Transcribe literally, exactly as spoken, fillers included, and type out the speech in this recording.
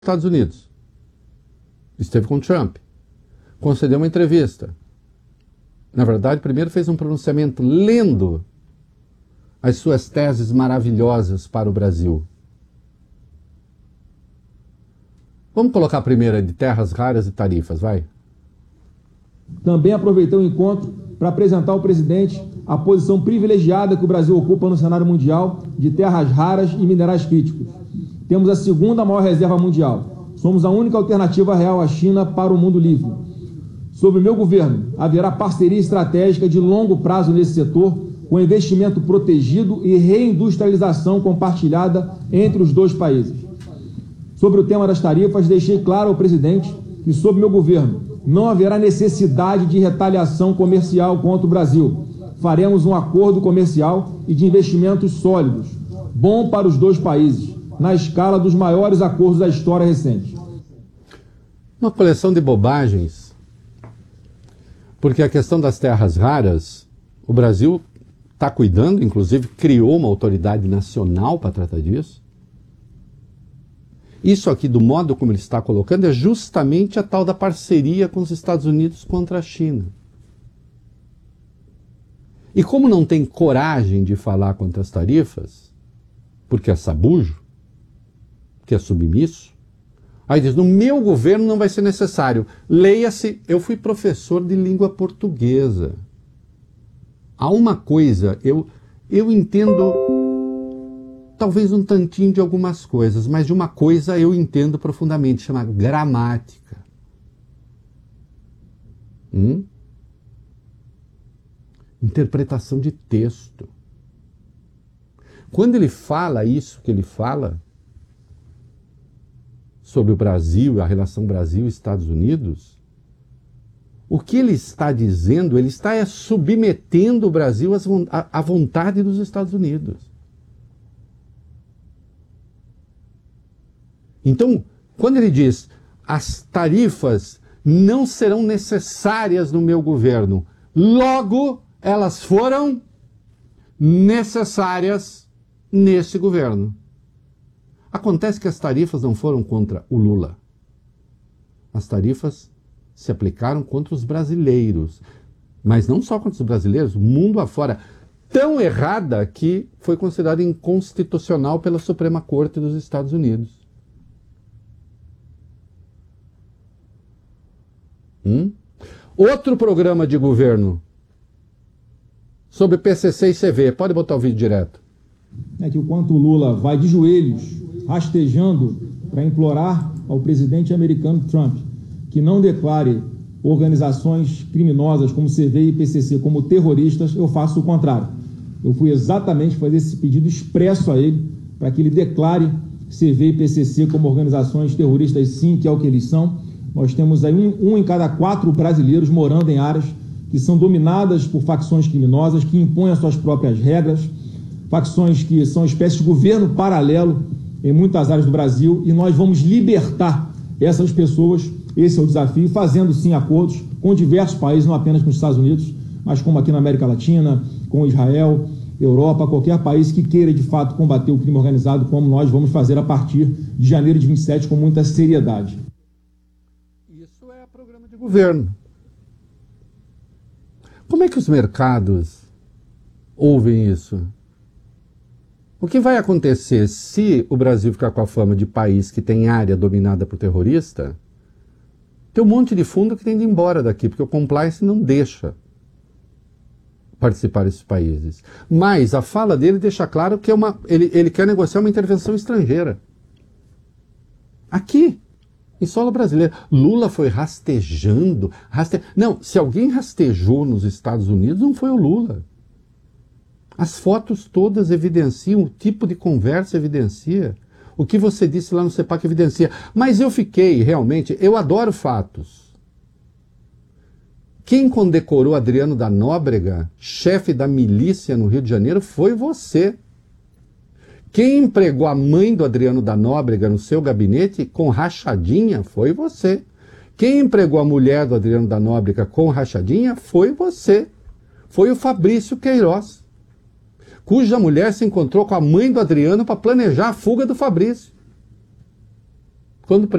Estados Unidos. Esteve com Trump. Concedeu uma entrevista. Na verdade, primeiro fez um pronunciamento lendo as suas teses maravilhosas para o Brasil. Vamos colocar a primeira de terras raras e tarifas, vai. Também aproveitou o encontro para apresentar ao presidente a posição privilegiada que o Brasil ocupa no cenário mundial de terras raras e minerais críticos. Temos a segunda maior reserva mundial. Somos a única alternativa real à China para o mundo livre. Sob o meu governo, haverá parceria estratégica de longo prazo nesse setor, com investimento protegido e reindustrialização compartilhada entre os dois países. Sobre o tema das tarifas, deixei claro ao presidente que, sob meu governo, não haverá necessidade de retaliação comercial contra o Brasil. Faremos um acordo comercial e de investimentos sólidos, bom para os dois países, na escala dos maiores acordos da história recente. Uma coleção de bobagens, porque a questão das terras raras, o Brasil está cuidando, inclusive criou uma autoridade nacional para tratar disso. Isso aqui, do modo como ele está colocando, é justamente a tal da parceria com os Estados Unidos contra a China. E como não tem coragem de falar contra as tarifas, porque é sabujo, que é submisso, aí diz, no meu governo não vai ser necessário. Leia-se, eu fui professor de língua portuguesa. Há uma coisa, eu, eu entendo talvez um tantinho de algumas coisas, mas de uma coisa eu entendo profundamente, chama gramática. Hum? Interpretação de texto. Quando ele fala isso que ele fala sobre o Brasil, a relação Brasil-Estados Unidos, o que ele está dizendo, ele está é, submetendo o Brasil à vontade dos Estados Unidos. Então, quando ele diz, as tarifas não serão necessárias no meu governo, logo elas foram necessárias nesse governo. Acontece que as tarifas não foram contra o Lula. As tarifas se aplicaram contra os brasileiros. Mas não só contra os brasileiros, mundo afora. Tão errada que foi considerada inconstitucional pela Suprema Corte dos Estados Unidos. Hum? Outro programa de governo sobre P C C e C V. Pode botar o vídeo direto. É que o quanto o Lula vai de joelhos, rastejando para implorar ao presidente americano Trump que não declare organizações criminosas como C V e P C C como terroristas, eu faço o contrário. Eu fui exatamente fazer esse pedido expresso a ele para que ele declare C V e P C C como organizações terroristas, sim, que é o que eles são. Nós temos aí um, um em cada quatro brasileiros morando em áreas que são dominadas por facções criminosas, que impõem as suas próprias regras, facções que são espécies de governo paralelo em muitas áreas do Brasil, e nós vamos libertar essas pessoas, esse é o desafio, fazendo sim acordos com diversos países, não apenas com os Estados Unidos, mas como aqui na América Latina, com Israel, Europa, qualquer país que queira de fato combater o crime organizado, como nós vamos fazer a partir de janeiro de vinte e sete com muita seriedade. Isso é programa de governo. Como é que os mercados ouvem isso? O que vai acontecer se o Brasil ficar com a fama de país que tem área dominada por terrorista? Tem um monte de fundo que tem de ir embora daqui, porque o compliance não deixa participar desses países. Mas a fala dele deixa claro que é uma, ele, ele quer negociar uma intervenção estrangeira. Aqui, em solo brasileiro. Lula foi rastejando. Raste... Não, se alguém rastejou nos Estados Unidos, não foi o Lula. As fotos todas evidenciam, o tipo de conversa evidencia. O que você disse lá no CEPAC evidencia. Mas eu fiquei, realmente, eu adoro fatos. Quem condecorou Adriano da Nóbrega, chefe da milícia no Rio de Janeiro, foi você. Quem empregou a mãe do Adriano da Nóbrega no seu gabinete com rachadinha foi você. Quem empregou a mulher do Adriano da Nóbrega com rachadinha foi você. Foi o Fabrício Queiroz, cuja mulher se encontrou com a mãe do Adriano para planejar a fuga do Fabrício. Quando